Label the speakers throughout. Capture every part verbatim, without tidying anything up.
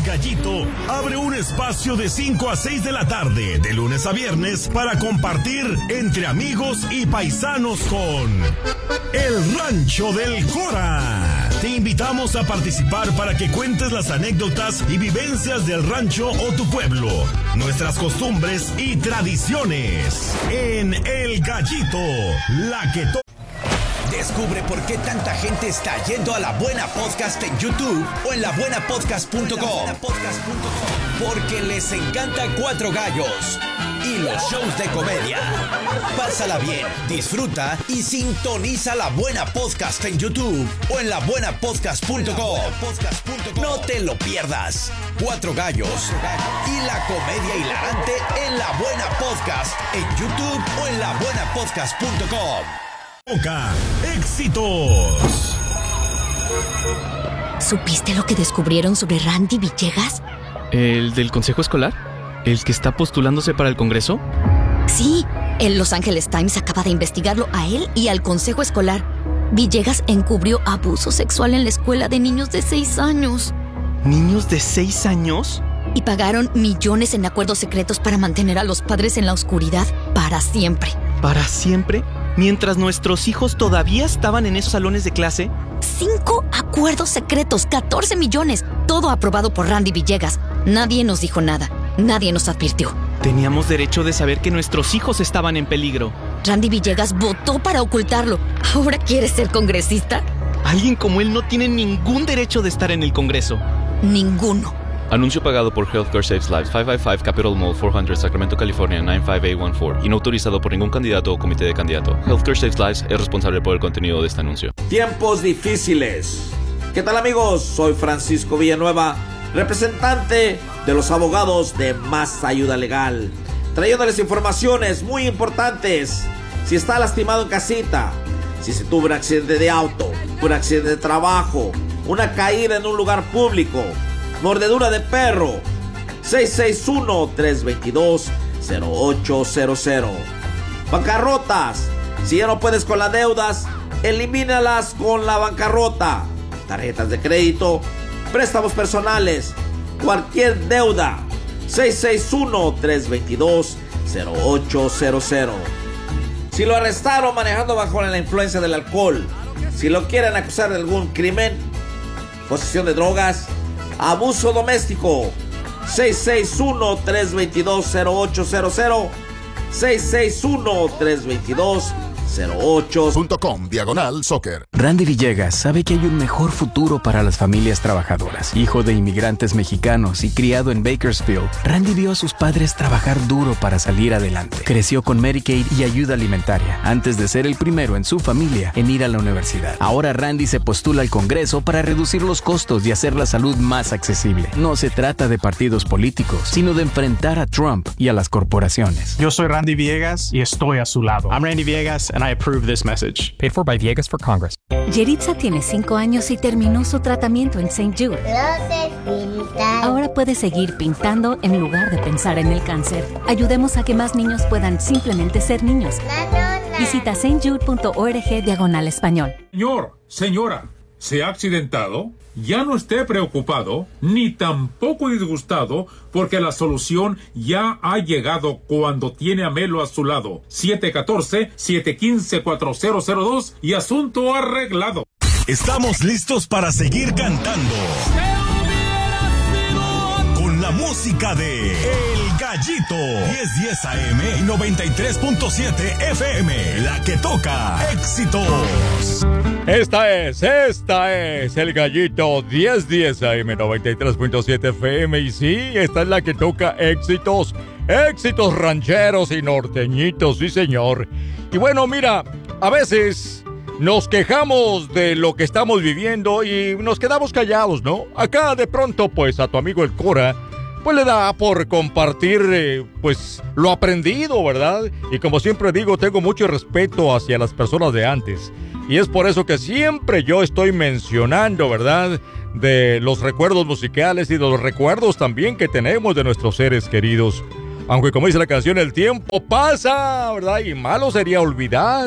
Speaker 1: Gallito abre un espacio de cinco a seis de la tarde, de lunes a viernes, para compartir entre amigos y paisanos con El Rancho del Cora. Te invitamos a participar para que cuentes las anécdotas y vivencias del rancho o tu pueblo, nuestras costumbres y tradiciones. En El Gallito, la que to-
Speaker 2: Descubre por qué tanta gente está yendo a La Buena Podcast en YouTube o en la buena podcast punto com. Porque les encanta Cuatro Gallos y los shows de comedia. Pásala bien, disfruta y sintoniza La Buena Podcast en YouTube o en la buena podcast punto com. No te lo pierdas. Cuatro Gallos y la comedia hilarante en La Buena Podcast en YouTube o en la buena podcast punto com.
Speaker 1: Éxitos.
Speaker 3: ¿Supiste lo que descubrieron sobre Randy Villegas?
Speaker 4: ¿El del consejo escolar? ¿El que está postulándose para el Congreso?
Speaker 3: Sí, el Los Angeles Times acaba de investigarlo a él y al consejo escolar. Villegas encubrió abuso sexual en la escuela de niños de seis años.
Speaker 4: ¿Niños de seis años?
Speaker 3: Y pagaron millones en acuerdos secretos para mantener a los padres en la oscuridad para siempre.
Speaker 4: ¿Para siempre? ¿Mientras nuestros hijos todavía estaban en esos salones de clase?
Speaker 3: Cinco acuerdos secretos, catorce millones, todo aprobado por Randy Villegas. Nadie nos dijo nada, nadie nos advirtió.
Speaker 4: Teníamos derecho de saber que nuestros hijos estaban en peligro.
Speaker 3: Randy Villegas votó para ocultarlo. ¿Ahora quiere ser congresista?
Speaker 4: Alguien como él no tiene ningún derecho de estar en el Congreso.
Speaker 3: Ninguno.
Speaker 5: Anuncio pagado por Healthcare Saves Lives, quinientos cincuenta y cinco Capitol Mall, cuatrocientos, Sacramento, California, nueve cinco A uno cuatro. Y no autorizado por ningún candidato o comité de candidato. Healthcare Saves Lives es responsable por el contenido de este anuncio.
Speaker 6: Tiempos difíciles. ¿Qué tal, amigos? Soy Francisco Villanueva, representante de los abogados de Más Ayuda Legal, trayéndoles informaciones muy importantes. Si está lastimado en casita, si se tuvo un accidente de auto, un accidente de trabajo, una caída en un lugar público, mordedura de perro, seis seis uno, tres dos dos, cero ocho cero cero. Bancarrotas. Si ya no puedes con las deudas, elimínalas con la bancarrota. Tarjetas de crédito, préstamos personales, cualquier deuda. seis seis uno, tres dos dos, cero ocho cero cero. Si lo arrestaron manejando bajo la influencia del alcohol, si lo quieren acusar de algún crimen, posesión de drogas, abuso doméstico, seis seis uno, tres dos dos, cero ocho cero cero, seis seis uno, tres dos dos, cero ocho
Speaker 7: punto com, diagonal soccer.
Speaker 8: Randy Villegas sabe que hay un mejor futuro para las familias trabajadoras. Hijo de inmigrantes mexicanos y criado en Bakersfield, Randy vio a sus padres trabajar duro para salir adelante. Creció con Medicaid y ayuda alimentaria, antes de ser el primero en su familia en ir a la universidad. Ahora Randy se postula al Congreso para reducir los costos y hacer la salud más accesible. No se trata de partidos políticos, sino de enfrentar a Trump y a las corporaciones.
Speaker 9: Yo soy Randy Villegas y estoy a su lado.
Speaker 10: I'm Randy Villegas and I approve this message. Paid for by Villegas for Congress.
Speaker 11: Yeritza tiene cinco años y terminó su tratamiento en Saint Jude. Ahora puede seguir pintando en lugar de pensar en el cáncer. Ayudemos a que más niños puedan simplemente ser niños. Visita saintjude.org diagonal español.
Speaker 12: Señor, señora, ¿se ha accidentado? Ya no esté preocupado, ni tampoco disgustado, porque la solución ya ha llegado cuando tiene a Melo a su lado. siete uno cuatro, siete uno cinco, cuatro cero cero dos y asunto arreglado.
Speaker 1: Estamos listos para seguir cantando con la música de El Gallito. diez diez A M y noventa y tres punto siete F M, la que toca éxitos.
Speaker 13: Esta es, esta es El Gallito diez diez A M noventa y tres punto siete F M. Y sí, esta es la que toca éxitos, éxitos rancheros y norteñitos, sí señor. Y bueno, mira, a veces nos quejamos de lo que estamos viviendo y nos quedamos callados, ¿no? Acá de pronto, pues a tu amigo el Cora, pues le da por compartir, eh, pues, lo aprendido, ¿verdad? Y como siempre digo, tengo mucho respeto hacia las personas de antes. Y es por eso que siempre yo estoy mencionando, ¿verdad?, de los recuerdos musicales y de los recuerdos también que tenemos de nuestros seres queridos. Aunque como dice la canción, el tiempo pasa, ¿verdad? Y malo sería olvidar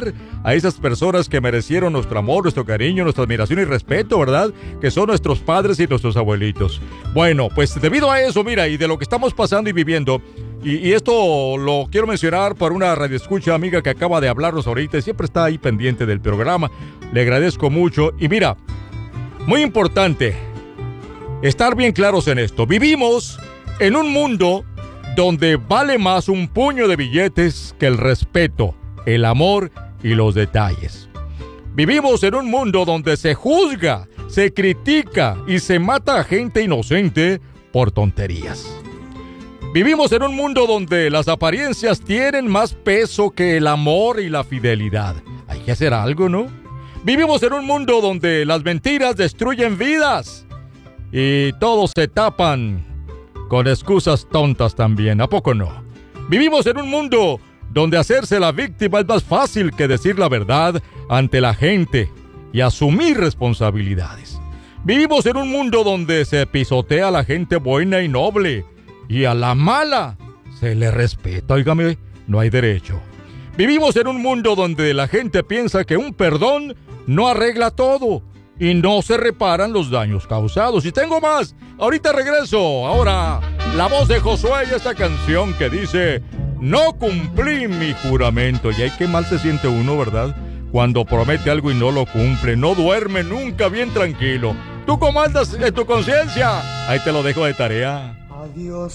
Speaker 13: a esas personas que merecieron nuestro amor, nuestro cariño, nuestra admiración y respeto, ¿verdad? Que son nuestros padres y nuestros abuelitos. Bueno, pues debido a eso, mira, y de lo que estamos pasando y viviendo, y, y esto lo quiero mencionar por una radioescucha amiga que acaba de hablarnos ahorita y siempre está ahí pendiente del programa. Le agradezco mucho. Y mira, muy importante estar bien claros en esto. Vivimos en un mundo donde vale más un puño de billetes que el respeto, el amor y los detalles. Vivimos en un mundo donde se juzga, se critica y se mata a gente inocente por tonterías. Vivimos en un mundo donde las apariencias tienen más peso que el amor y la fidelidad. Hay que hacer algo, ¿no? Vivimos en un mundo donde las mentiras destruyen vidas y todos se tapan con excusas tontas también, ¿a poco no? Vivimos en un mundo donde hacerse la víctima es más fácil que decir la verdad ante la gente y asumir responsabilidades. Vivimos en un mundo donde se pisotea a la gente buena y noble y a la mala se le respeta, óigame, no hay derecho. Vivimos en un mundo donde la gente piensa que un perdón no arregla todo y no se reparan los daños causados. Y tengo más, ahorita regreso. Ahora, la voz de Josué y esta canción que dice: no cumplí mi juramento. Y ay, qué mal se siente uno, ¿verdad? Cuando promete algo y no lo cumple. No duerme nunca bien tranquilo. ¿Tú cómo andas en tu conciencia? Ahí te lo dejo de tarea.
Speaker 14: Adiós.